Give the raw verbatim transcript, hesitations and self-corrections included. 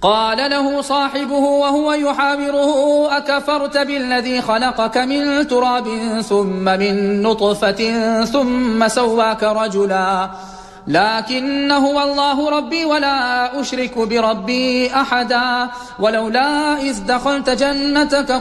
قال له صاحبه وهو يحاوره أكفرت بالذي خلقك من تراب ثم من نطفة ثم سواك رجلا لكن هو الله ربي ولا أشرك بربي أحدا ولولا إذ دخلت جنتك